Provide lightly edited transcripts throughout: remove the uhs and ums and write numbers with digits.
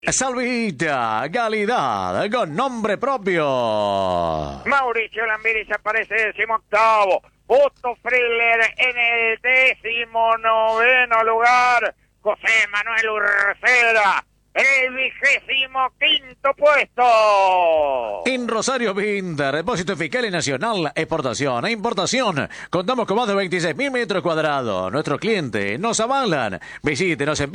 Salvita, calidad, con nombre propio. Mauricio Lambiris aparece 18º. Otto Friller en el 19º lugar. José Manuel Urcera en el 25º puesto. En Rosario Binder, depósito fiscal y nacional, exportación e importación. Contamos con más de 26.000 metros cuadrados. Nuestros clientes nos avalan. Visítenos en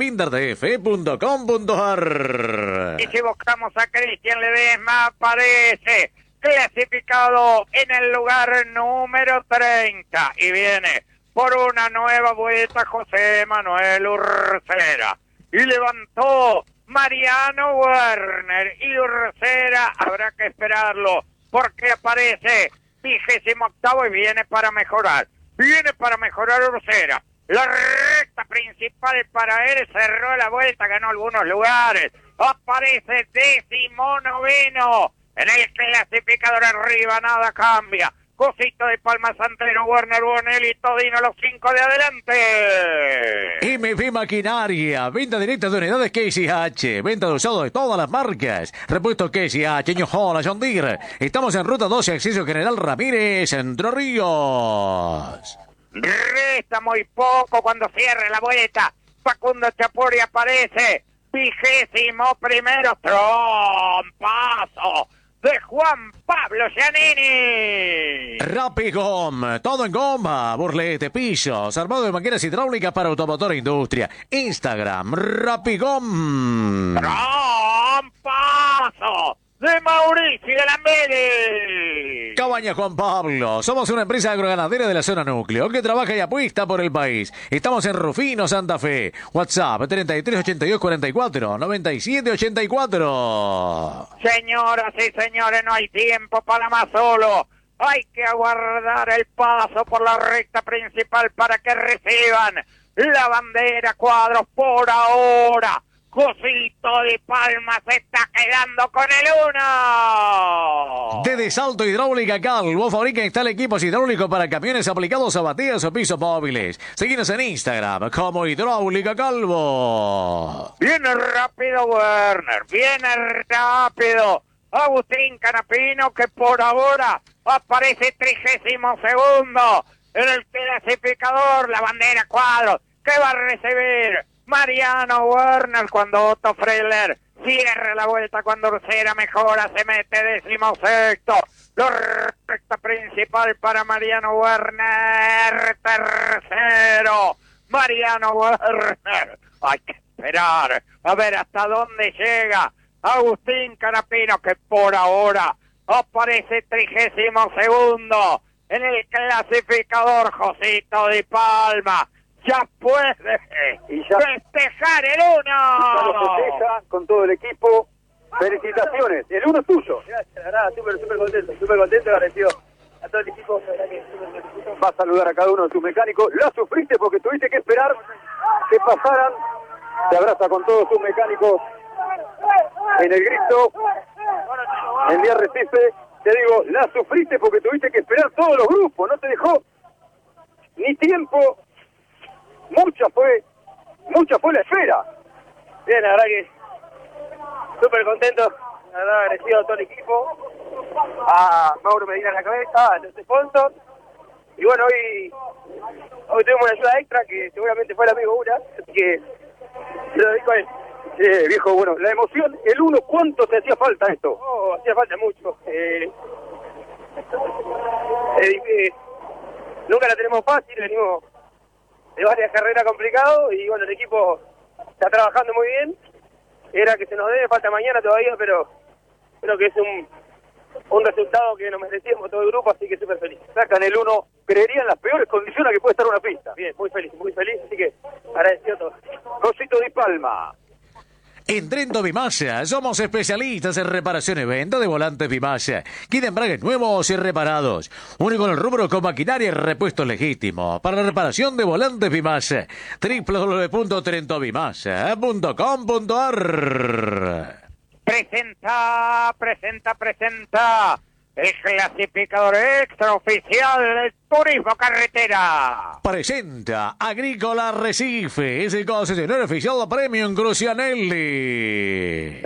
binderdf.com.ar. Y si buscamos a Cristian Ledesma, aparece clasificado en el lugar número 30. Y viene por una nueva vuelta José Manuel Urcera. Y levantó Mariano Werner y Urcera, habrá que esperarlo, porque aparece 28º y viene para mejorar. Viene para mejorar Urcera. La recta principal para él, cerró la vuelta, ganó algunos lugares. Aparece 19º en el clasificador, arriba nada cambia. Cosito de Palma, Santero, Werner, Bonelli, Todino, los 5 de adelante. MB Maquinaria, venta directa de unidades Casey H, venta de usado de todas las marcas. Repuesto Casey H, Ñojola, John Deere. Estamos en ruta 12, acceso General Ramírez, Entre Ríos. Resta muy poco cuando cierre la vuelta. Facundo Chapuri aparece 21º, trompazo de Juan Pablo Giannini. Rapigom, todo en goma, burlete, pisos, armado de máquinas hidráulicas para automotor e industria. Instagram, Rapigom. Trompazo de Mauricio Lambiris. Cabaña Juan Pablo, somos una empresa agroganadera de la zona núcleo que trabaja y apuesta por el país. Estamos en Rufino, Santa Fe. WhatsApp 33 82 44 97 84. Señoras y señores, no hay tiempo para más solo. Hay que aguardar el paso por la recta principal para que reciban la bandera cuadros por ahora. Cosito de Palma se está quedando con el 1. De Salto Hidráulica Calvo fabrica e instala equipos hidráulicos para camiones aplicados a bateas o pisos móviles. Seguinos en Instagram como Hidráulica Calvo. Viene rápido Werner, viene rápido Agustín Canapino, que por ahora aparece 32º en el clasificador. La bandera cuadros que va a recibir Mariano Werner cuando Otto Freyler cierra la vuelta, cuando Urcera mejora, se mete 16º. La recta principal para Mariano Werner, tercero. Mariano Werner. Hay que esperar a ver hasta dónde llega Agustín Canapino, que por ahora aparece 32º en el clasificador. Josito de Palma ya puede festejar el 1. Ya lo festeja con todo el equipo. Felicitaciones, el 1 es tuyo. Gracias, la verdad, súper contento, agradecido a todo el equipo. Va a saludar a cada uno de tus mecánicos. La sufriste porque tuviste que esperar que pasaran. Te abraza con todos tus mecánicos en el grito, en el Arrecife. Te digo, la sufriste porque tuviste que esperar todos los grupos. No te dejó ni tiempo. Mucha fue la espera. Bien, la verdad que súper contento, la verdad agradecido a todo el equipo, a Mauro Medina en la cabeza, a los sponsors. Y bueno, hoy tuvimos una ayuda extra que seguramente fue el amigo Ura, así que se lo dedico a él. Viejo, bueno, la emoción, el 1, ¿cuánto te hacía falta esto? Oh, hacía falta mucho. Nunca la tenemos fácil, venimos de varias carreras complicadas y bueno, el equipo está trabajando muy bien. Era que se nos dé, falta mañana todavía, pero creo que es un resultado que nos merecíamos todo el grupo, así que súper feliz. Sacan el 1, creería en las peores condiciones que puede estar una pista. Bien, muy feliz, así que agradecido a todos. Cosito de Palma. En Trento Bimasa somos especialistas en reparación y venta de volantes Bimasa. Quieren embragues nuevos y reparados. Único en el rubro con maquinaria y repuestos legítimos. Para la reparación de volantes Bimasa. www.trentobimasa.com.ar. Presenta el clasificador extraoficial del turismo carretera. Presenta Agrícola Recife, es el concesionario oficial de Premium Crucianelli.